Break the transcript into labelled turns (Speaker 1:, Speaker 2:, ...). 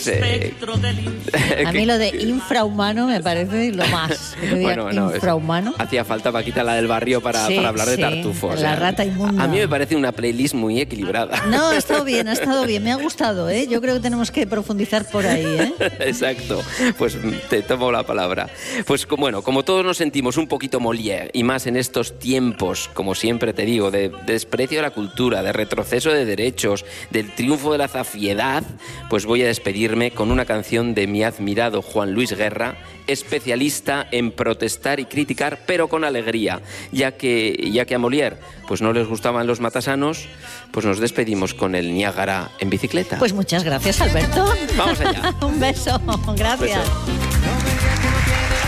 Speaker 1: pues...
Speaker 2: a mí lo de infrahumano me parece lo más.
Speaker 1: Bueno,
Speaker 2: infrahumano.
Speaker 1: Hacía falta Paquita, la del barrio, para hablar de tartufos.
Speaker 2: La rata inmunda.
Speaker 1: A mí me parece una playlist muy equilibrada.
Speaker 2: No, ha estado bien, me ha gustado, ¿eh? Yo creo que tenemos que profundizar por ahí, ¿eh?
Speaker 1: Exacto, pues te tomo la palabra. Pues bueno, como todos nos sentimos un poquito Molière, y más en estos tiempos, como siempre te digo, de desprecio de la cultura, de retroceso de derechos, del triunfo de la zafiedad, pues voy a despedirme con una canción de mi admirado Juan Luis Guerra, especialista en protestar y criticar, pero con alegría, ya que a Molière pues no les gustaban los matasanos, pues nos despedimos con el Niágara en bicicleta.
Speaker 2: Pues muchas gracias, Alberto.
Speaker 1: Vamos allá.
Speaker 2: Un beso, gracias.
Speaker 1: Un beso.